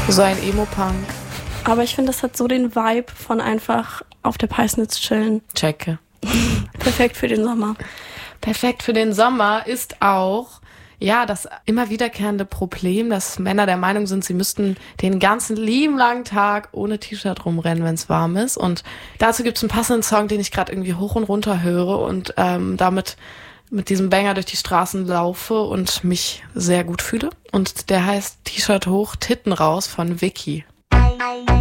So ein Emo-Punk. Aber ich finde, das hat so den Vibe von einfach auf der Peisnitz chillen. Checke. Perfekt für den Sommer. Perfekt für den Sommer ist auch, ja, das immer wiederkehrende Problem, dass Männer der Meinung sind, sie müssten den ganzen lieben langen Tag ohne T-Shirt rumrennen, wenn es warm ist. Und dazu gibt es einen passenden Song, den ich gerade irgendwie hoch und runter höre und damit mit diesem Banger durch die Straßen laufe und mich sehr gut fühle. Und der heißt T-Shirt hoch, Titten raus von Vicky.